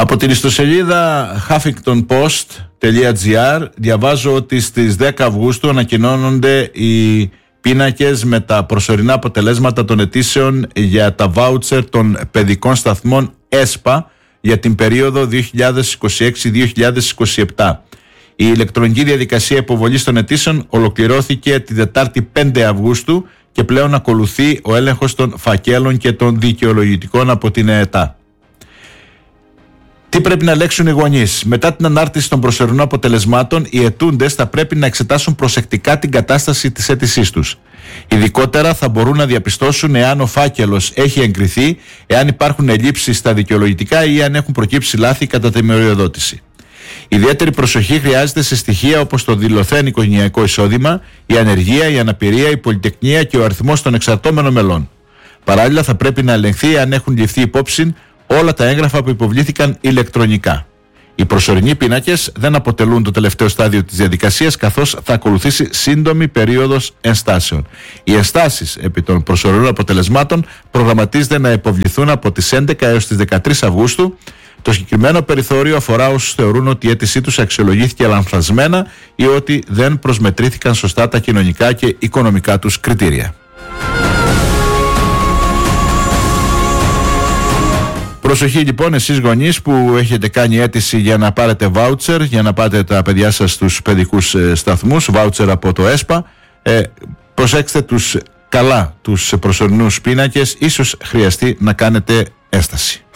Από την ιστοσελίδα huffingtonpost.gr διαβάζω ότι στις 10 Αυγούστου ανακοινώνονται οι πίνακες με τα προσωρινά αποτελέσματα των αιτήσεων για τα βάουτσερ των παιδικών σταθμών ΕΣΠΑ για την περίοδο 2026-2027. Η ηλεκτρονική διαδικασία υποβολής των αιτήσεων ολοκληρώθηκε τη Δετάρτη 5 Αυγούστου και πλέον ακολουθεί ο έλεγχος των φακέλων και των δικαιολογητικών από την ΕΕΤΑ. Τι πρέπει να ελέγξουν οι γονείς? Μετά την ανάρτηση των προσωρινών αποτελεσμάτων, οι αιτούντες θα πρέπει να εξετάσουν προσεκτικά την κατάσταση της αίτησής τους. Ειδικότερα θα μπορούν να διαπιστώσουν εάν ο φάκελος έχει εγκριθεί, εάν υπάρχουν ελλείψεις στα δικαιολογητικά ή αν έχουν προκύψει λάθη κατά τη μοριοδότηση. Ιδιαίτερη προσοχή χρειάζεται σε στοιχεία όπως το δηλωθέν οικογενειακό εισόδημα, η ανεργία, η αναπηρία, η πολυτεκνία και ο αριθμός των εξαρτώμενων μελών. Παράλληλα, θα πρέπει να ελεγχθεί αν έχουν ληφθεί υπόψη όλα τα έγγραφα που υποβλήθηκαν ηλεκτρονικά. Οι προσωρινοί πίνακες δεν αποτελούν το τελευταίο στάδιο της διαδικασίας, καθώς θα ακολουθήσει σύντομη περίοδος ενστάσεων. Οι ενστάσεις επί των προσωρινών αποτελεσμάτων προγραμματίζεται να υποβληθούν από τις 11 έως τις 13 Αυγούστου. Το συγκεκριμένο περιθώριο αφορά όσους θεωρούν ότι η αίτησή τους αξιολογήθηκε λανθασμένα ή ότι δεν προσμετρήθηκαν σωστά τα κοινωνικά και οικονομικά τους κριτήρια. Προσοχή λοιπόν εσείς γονείς που έχετε κάνει αίτηση για να πάρετε βάουτσερ, για να πάτε τα παιδιά σας στους παιδικούς σταθμούς, βάουτσερ από το ΕΣΠΑ. Προσέξτε τους προσωρινούς πίνακες, ίσως χρειαστεί να κάνετε έσταση.